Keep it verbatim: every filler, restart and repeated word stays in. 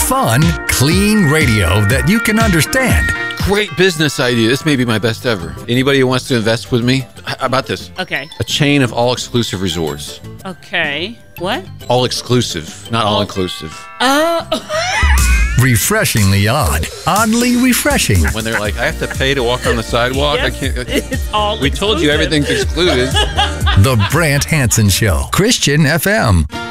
Fun, clean radio that you can understand. Great business idea. This may be my best ever. Anybody who wants to invest with me? How about this? Okay. A chain of all-exclusive resorts. Okay. What? All-exclusive, not All- all-inclusive. Oh. Refreshingly odd. Oddly refreshing. When they're like, I have to pay to walk on the sidewalk. Yes, I can't. it's all We told you exclusive. everything's excluded. The Brant Hansen Show. Christian F M.